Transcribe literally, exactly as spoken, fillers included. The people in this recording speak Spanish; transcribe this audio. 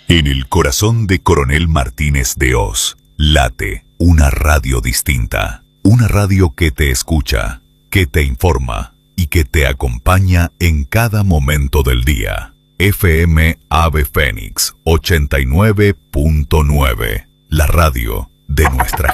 En el corazón de Coronel Martínez de Hoz, late una radio distinta. Una radio que te escucha, que te informa y que te acompaña en cada momento del día. F M Ave Fénix ochenta y nueve punto nueve, la radio de nuestra